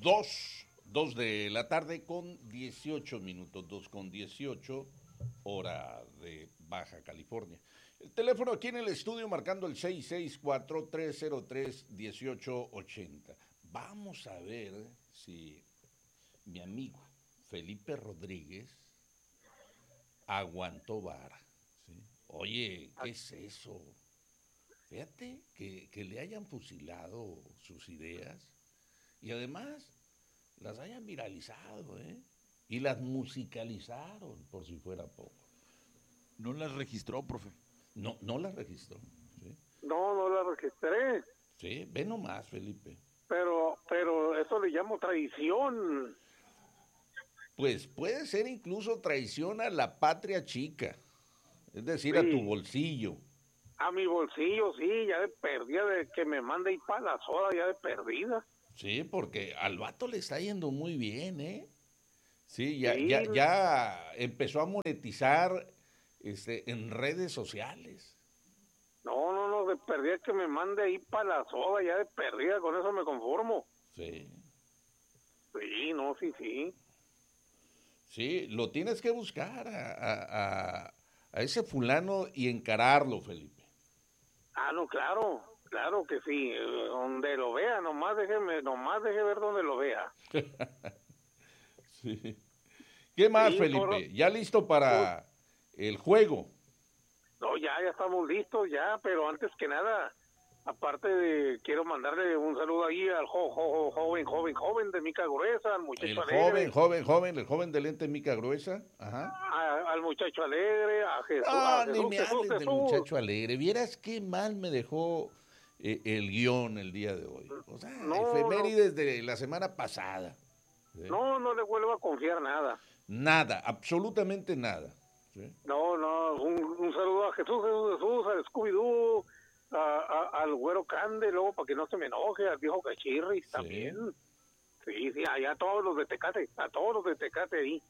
2 de la tarde con 18 minutos, 2 con 18, hora de Baja California. El teléfono aquí en el estudio marcando el 664-303-1880. Vamos a ver si mi amigo Felipe Rodríguez aguantó vara. ¿Sí? Oye, ¿qué es eso? Fíjate que le hayan fusilado sus ideas y además las hayan viralizado, ¿eh? Y las musicalizaron, por si fuera poco. No las registró, profe. No las registró. ¿Sí? No la registré. Sí, ve nomás, Felipe. Pero eso le llamo traición. Pues puede ser incluso traición a la patria chica, es decir, Sí. a tu bolsillo. A mi bolsillo, sí, ya de perdida, de que me mande ir para la soda, ya de perdida. Sí, porque al vato le está yendo muy bien, ¿eh? Sí, Sí. ya empezó a monetizar en redes sociales. No, de perdida que me mande ahí para la soda, ya de perdida, con eso me conformo. Sí. Sí, sí. Sí, lo tienes que buscar a ese fulano y encararlo, Felipe. No, claro que sí, donde lo vea, nomás deje ver donde lo vea. Sí. ¿Qué más, Sí, Felipe? ¿Ya listo por- para el juego? no, ya estamos listos, ya, pero antes que nada, aparte quiero mandarle un saludo ahí al joven de mica gruesa, al muchacho El alegre, el joven de lente mica gruesa. Ajá. al muchacho alegre, No, ni me hables del Jesús. muchacho alegre. Vieras qué mal me dejó el guión el día de hoy. O sea, No, efemérides de la semana pasada. ¿Sí? no le vuelvo a confiar nada. Nada, absolutamente nada. ¿Sí? No, un saludo a Jesús, al Scooby-Doo, al güero Cande, luego para que no se me enoje, al viejo Cachirris Sí. también. Sí, allá a todos los de Tecate ahí,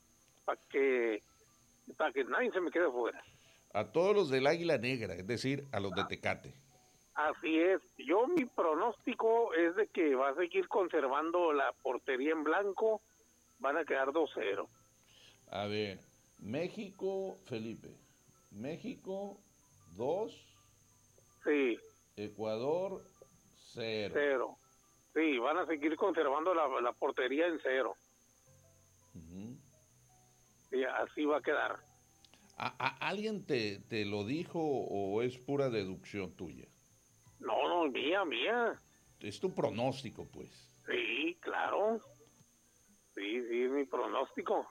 para que nadie se me quede fuera. A todos los del Águila Negra, es decir, a los de Tecate. Así es, mi pronóstico es de que va a seguir conservando la portería en blanco, van a quedar 2-0. A ver, México, Felipe. México, 2. Sí, Ecuador, 0. 0. Sí, van a seguir conservando la portería en 0. Uh-huh. Sí, así va a quedar. ¿Alguien te lo dijo o es pura deducción tuya? No, mía. Es tu pronóstico, pues. Sí, claro. Sí, es mi pronóstico.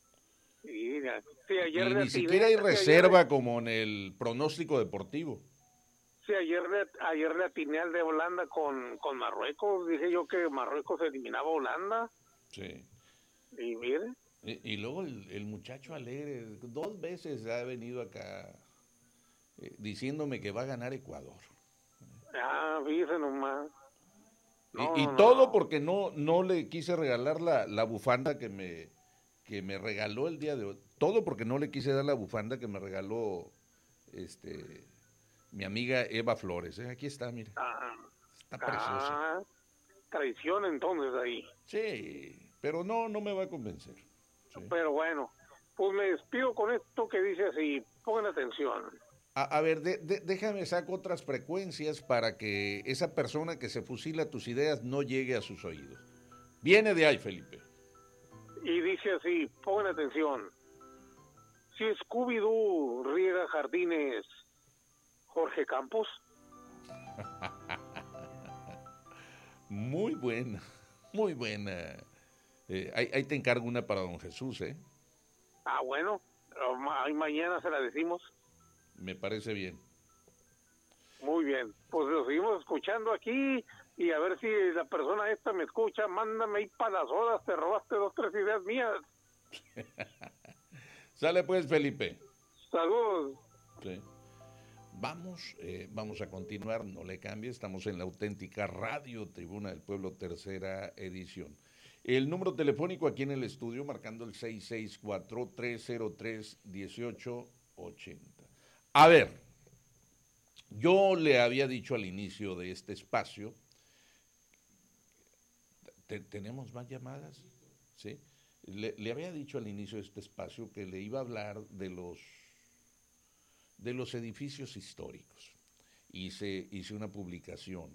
Sí, ayer Y le ni atiné, siquiera hay reserva como en el pronóstico deportivo. sí, ayer le atiné al de Holanda con Marruecos. Dije yo que Marruecos eliminaba a Holanda. Sí. Y mire. Y luego el muchacho alegre, 2 veces ha venido acá diciéndome que va a ganar Ecuador. Fíjese nomás. Y No. todo porque no le quise regalar la bufanda que me regaló el día de hoy. Todo porque no le quise dar la bufanda que me regaló mi amiga Eva Flores. Aquí está, mire. Está preciosa. Traición entonces ahí. Sí, pero no me va a convencer. Sí. Pero bueno, pues me despido con esto que dice así. Pongan atención. A ver, déjame saco otras frecuencias para que esa persona que se fusila tus ideas no llegue a sus oídos. Viene de ahí, Felipe. Y dice así, pongan atención. Si Scooby-Doo riega jardines, Jorge Campos. Muy buena, muy buena. Ahí te encargo una para don Jesús, ¿eh? Bueno, mañana se la decimos. Me parece bien. Muy bien, pues lo seguimos escuchando aquí y a ver si la persona esta me escucha, mándame ahí para las horas, te robaste 2, 3 ideas mías. Sale pues, Felipe. Saludos. Sí. Vamos a continuar, no le cambie, estamos en la auténtica Radio Tribuna del Pueblo, tercera edición. El número telefónico aquí en el estudio, marcando el 664-303-1880. A ver, yo le había dicho al inicio de este espacio, ¿Tenemos más llamadas? Sí. Le había dicho al inicio de este espacio que le iba a hablar de los edificios históricos. Hice una publicación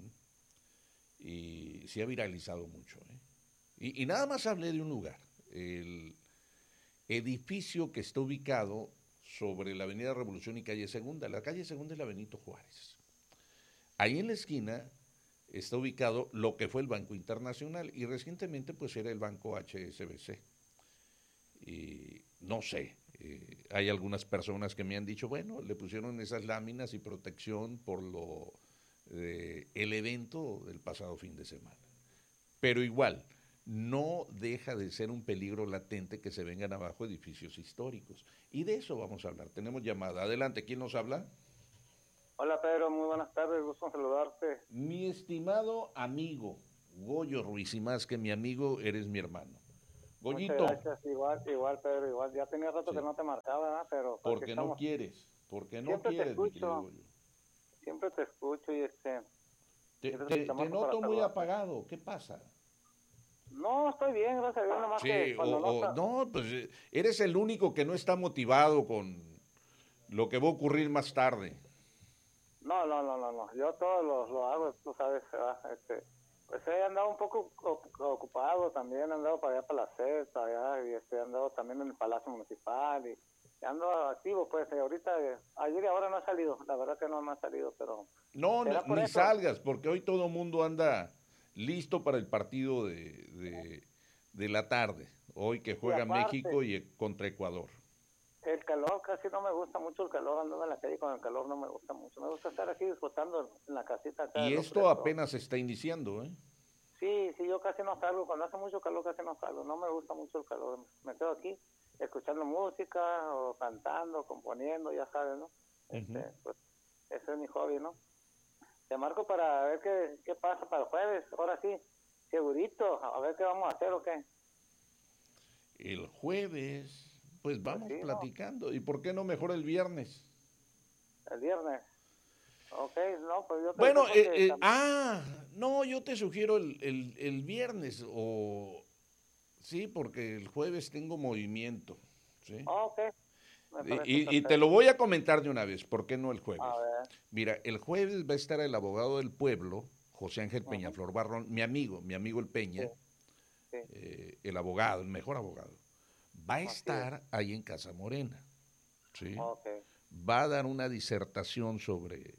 y se ha viralizado mucho. Y nada más hablé de un lugar, el edificio que está ubicado sobre la Avenida Revolución y Calle Segunda. La Calle Segunda es la Benito Juárez. Ahí en la esquina está ubicado lo que fue el Banco Internacional y recientemente pues era el Banco HSBC. Y no sé, hay algunas personas que me han dicho, bueno, le pusieron esas láminas y protección por el evento del pasado fin de semana. Pero igual, no deja de ser un peligro latente que se vengan abajo edificios históricos. Y de eso vamos a hablar. Tenemos llamada. Adelante, ¿quién nos habla? Hola Pedro, muy buenas tardes, gusto en saludarte. Mi estimado amigo, Goyo Ruiz, y más que mi amigo, eres mi hermano. Goyito. Muchas gracias, igual Pedro, igual. Ya tenía rato Sí. que no te marcaba, ¿verdad? Pero Porque no quieres, Siempre te mi querido escucho. Goyo. Siempre te escucho y Te noto muy apagado, ¿qué pasa? No, estoy bien, gracias a Dios, nomás Sí, que cuando no, pues eres el único que no está motivado con lo que va a ocurrir más tarde. No, yo todo lo hago, tú sabes, ¿verdad? Pues he andado un poco ocupado también, he andado para allá para la CED, para allá, y he andado también en el Palacio Municipal, y ando activo, pues, y ahorita, ayer y ahora no ha salido, la verdad que no ha salido, pero... No, ¿será por ni eso? salgas, porque hoy todo el mundo anda listo para el partido de la tarde, hoy que juega aparte, México y contra Ecuador. El calor, casi no me gusta mucho el calor, andando en la calle con el calor no me gusta mucho. Me gusta estar aquí disfrutando en la casita acá. Y esto apenas está iniciando, ¿eh? Sí, yo casi no salgo. Cuando hace mucho calor casi no salgo. No me gusta mucho el calor. Me quedo aquí escuchando música o cantando, componiendo, ya sabes, ¿no? Pues ese es mi hobby, ¿no? Te marco para ver qué pasa para el jueves. Ahora sí, segurito, a ver qué vamos a hacer o qué. El jueves... Pues vamos sí, platicando. ¿No? ¿Y por qué no mejor el viernes? El viernes. Ok, no, pues yo te bueno, no, yo te sugiero el viernes sí, porque el jueves tengo movimiento. ¿Sí? Ok. Y te lo voy a comentar de una vez, ¿por qué no el jueves? A ver. Mira, el jueves va a estar el abogado del pueblo, José Ángel Peñaflor Barrón, mi amigo el Peña, Sí. El abogado, el mejor abogado. Va a estar ahí en Casa Morena, ¿sí? Okay. Va a dar una disertación sobre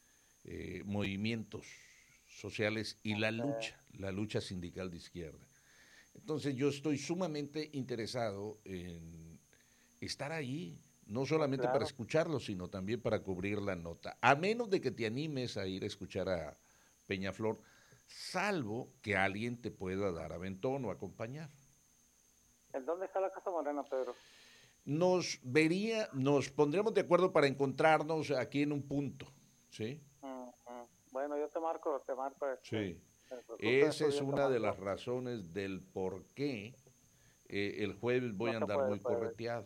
movimientos sociales y la lucha sindical de izquierda. Entonces yo estoy sumamente interesado en estar ahí, no solamente para escucharlo, sino también para cubrir la nota, a menos de que te animes a ir a escuchar a Peñaflor, salvo que alguien te pueda dar aventón o acompañar. ¿En dónde está la Casa Morena, Pedro? Nos pondremos de acuerdo para encontrarnos aquí en un punto, ¿sí? Bueno, yo te marco. Sí. Esa es una de las razones del por qué el jueves voy a andar muy correteado.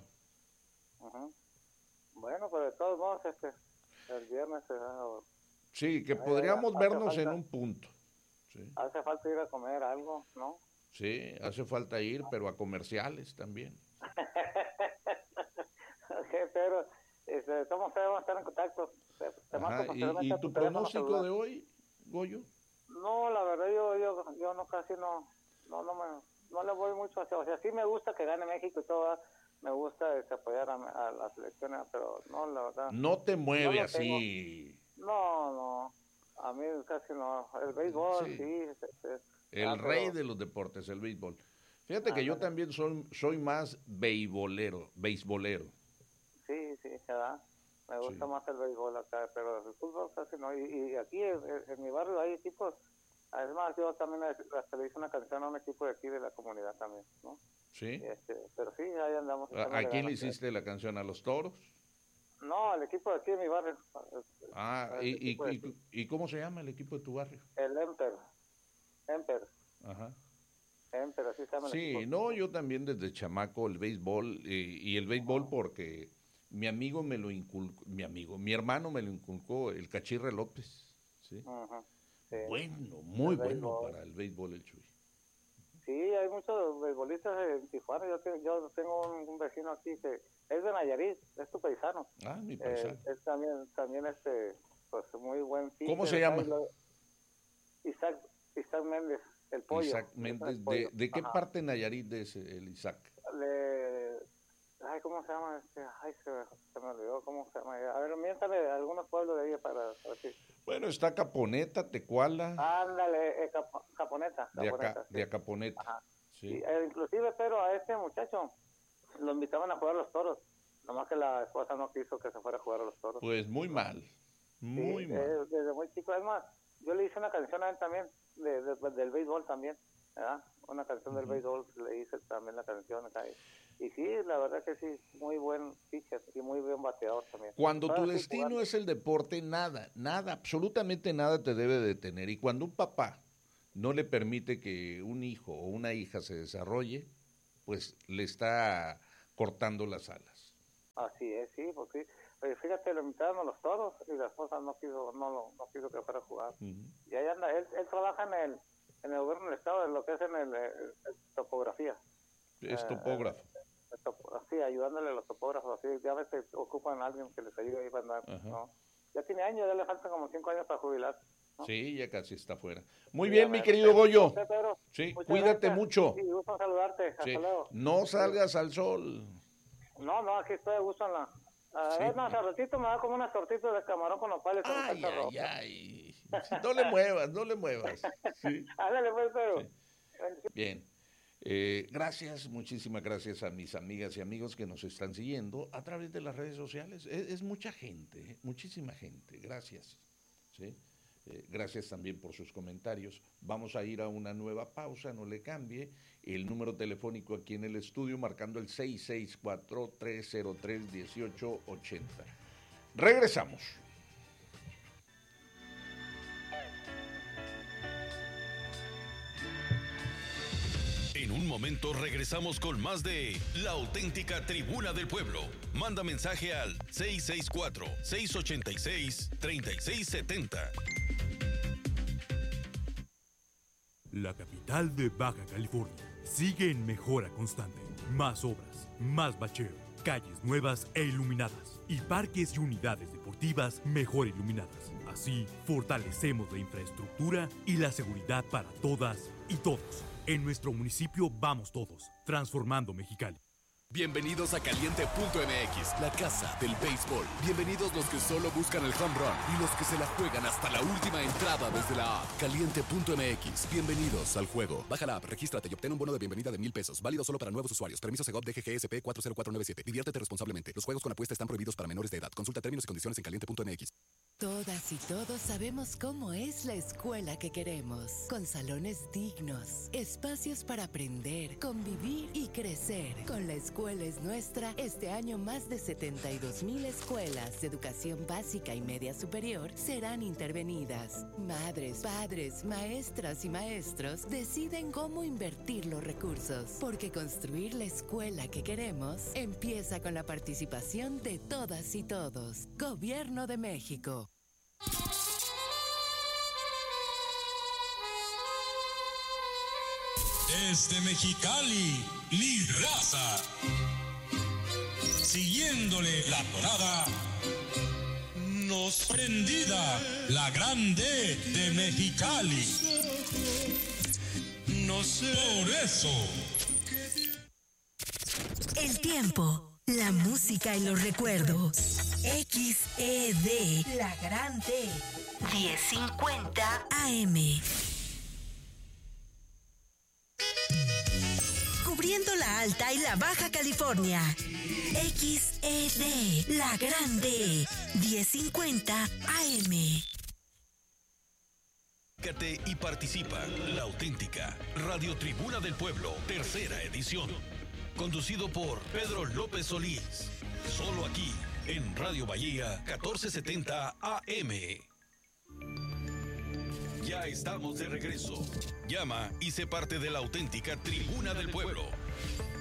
Bueno, pues de todos modos, el viernes sí, que podríamos vernos en un punto. ¿Sí? Hace falta ir a comer algo, ¿no? Sí, hace falta ir, pero a comerciales también. Pero vamos a estar en contacto. ¿Y tu pronóstico de hoy, Goyo? No, la verdad yo no casi no le voy mucho hacia, o sea, sí me gusta que gane México y todo, me gusta apoyar a la selección, pero no, la verdad. No te mueve así. No, a mí casi no. El béisbol, sí. El rey de los deportes, el béisbol. Fíjate que yo también soy más beisbolero. Sí, ¿verdad? Me gusta más el béisbol acá, pero el fútbol casi no. Y aquí en mi barrio hay equipos. Además, yo también le hice una canción a un equipo de aquí de la comunidad también, ¿no? Sí. Pero sí, ahí andamos. ¿A quién le hiciste la canción? ¿A los Toros? No, al equipo de aquí de mi barrio. ¿Y cómo se llama el equipo de tu barrio? El Emper. Ajá. Emper, así se llama el equipo. Sí, no, yo también desde chamaco el béisbol, y el béisbol porque mi hermano me lo inculcó, el Cachirre López, ¿sí? Sí. Bueno, muy bueno para el béisbol el Chuy. Sí, hay muchos beisbolistas en Tijuana. Yo tengo un vecino aquí que es de Nayarit, es tu paisano. Ah, mi paisano. Es también pues muy buen pitcher. ¿Cómo se llama? Isaac Méndez, el pollo. Isaac Méndez, ¿de qué parte de Nayarit es el Isaac? ¿Cómo se llama? Se me olvidó cómo se llama. A ver, miéntale algunos pueblos de ahí para decir. Bueno, está Caponeta, Tecuala. Ándale, Caponeta. De Caponeta. Ajá. Sí. Inclusive, pero a este muchacho lo invitaban a jugar a los toros. Nomás que la esposa no quiso que se fuera a jugar a los toros. Pues muy mal. Muy mal. Desde muy chico. Es más, yo le hice una canción a él también, del béisbol también, ¿verdad? Una canción del béisbol, le hice también la canción acá. Y sí, la verdad que sí, muy buen pitcher y muy buen bateador también. Cuando tu destino es el deporte, nada, absolutamente nada te debe detener. Y cuando un papá no le permite que un hijo o una hija se desarrolle, pues le está cortando las alas. Así es, sí, porque fíjate, lo invitaron a los toros y la esposa no quiso que fuera a jugar. Y ahí anda, él trabaja en el gobierno del estado, en lo que es en el topografía. Es topógrafo. Sí, ayudándole a los topógrafos, así, ya a veces ocupan a alguien que les ayude ahí para andar, ¿no? Ya tiene años, ya le faltan como 5 años para jubilar, ¿no? Sí, ya casi está fuera. Muy bien, mi querido Goyo. Sí, cuídate mucho. Sí, gusto saludarte, hasta luego. No salgas al sol. No, aquí estoy a gusto en la... hace ratito me da como unas tortitas de camarón con nopales. Ay. No le muevas. Sí. Ándale, pues, pero... Sí. Bien. Gracias, muchísimas gracias a mis amigas y amigos que nos están siguiendo a través de las redes sociales. Es mucha gente, muchísima gente. Gracias. ¿Sí? Gracias también por sus comentarios. Vamos a ir a una nueva pausa, no le cambie. El número telefónico aquí en el estudio marcando el 664-303-1880. Regresamos. En un momento regresamos con más de La Auténtica Tribuna del Pueblo. Manda mensaje al 664-686-3670. La capital de Baja California sigue en mejora constante. Más obras, más bacheo, calles nuevas e iluminadas y parques y unidades deportivas mejor iluminadas. Así, fortalecemos la infraestructura y la seguridad para todas y todos. En nuestro municipio vamos todos, transformando Mexicali. Bienvenidos a Caliente.mx, la casa del béisbol. Bienvenidos los que solo buscan el home run y los que se la juegan hasta la última entrada desde la app. Caliente.mx, bienvenidos al juego. Baja la app, regístrate y obtén un bono de bienvenida de $1,000. Válido solo para nuevos usuarios. Permiso Segov DGGSP 40497. Diviértete responsablemente. Los juegos con apuesta están prohibidos para menores de edad. Consulta términos y condiciones en Caliente.mx. Todas y todos sabemos cómo es la escuela que queremos, con salones dignos, espacios para aprender, convivir y crecer. Con la escuela es nuestra, este año más de 72,000 escuelas de educación básica y media superior serán intervenidas. Madres, padres, maestras y maestros deciden cómo invertir los recursos, porque construir la escuela que queremos empieza con la participación de todas y todos. Gobierno de México. Desde Mexicali, Lidraza. Siguiéndole la torada, nos prendida la grande de Mexicali. Por eso. El tiempo, la música y los recuerdos. XED, la grande. 1050 AM. Cubriendo la Alta y la Baja California. XED, la grande. 1050 AM. Y participa. La Auténtica Radio Tribuna del Pueblo, tercera edición. Conducido por Pedro López Solís. Solo aquí, en Radio Bahía 1470 AM. Ya estamos de regreso. Llama y sé parte de la Auténtica Tribuna del Pueblo.